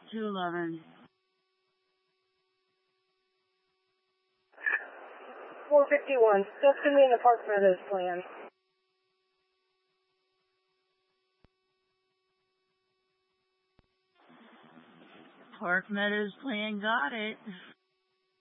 211. 451. Still submitting the Park Meadows plan. Park Meadows plan, got it.